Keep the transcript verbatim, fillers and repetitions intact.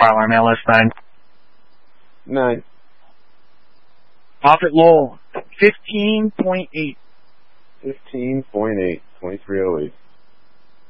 file on L S nine. Nine. Profit low, fifteen point eight. Fifteen point eight. Twenty-three oh eight.